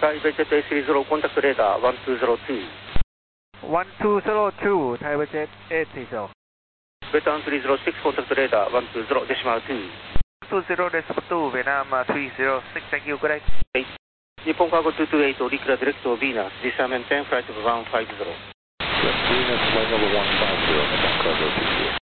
Thai Jet 830, contact radar 1202. 1202, Thai Jet 830. Vietnam 306, contact radar 120, decimal 2. 20.2, Vietnam 306, thank you, good day. Nippon Cargo 228, Oricula direct to Venus, descent 10, flight of 150. Venus, flight level 150, Nippon Cargo 228.